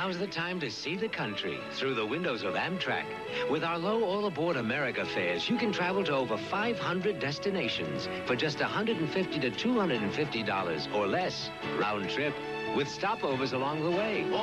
Now's the time to see the country through the windows of Amtrak. With our low all-aboard America fares, you can travel to over 500 destinations for just $150 to $250 or less round trip, with stopovers along the way.